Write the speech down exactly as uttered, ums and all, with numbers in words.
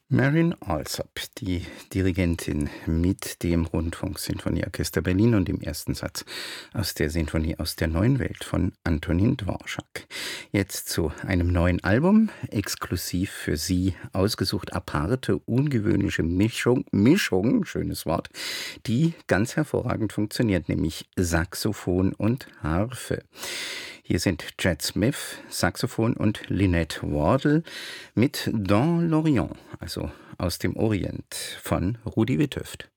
Marin Alsop, die Dirigentin mit dem Rundfunksinfonieorchester Berlin und dem ersten Satz aus der Sinfonie aus der neuen Welt von Antonin Dvorak. Jetzt zu einem neuen Album, exklusiv für Sie ausgesucht, aparte, ungewöhnliche Mischung, Mischung, schönes Wort, die ganz hervorragend funktioniert, nämlich Saxophon und Harfe. Hier sind Chad Smith, Saxophon und Lynette Wardle mit Dans l'Orient, also aus dem Orient von Rudi Witthöft.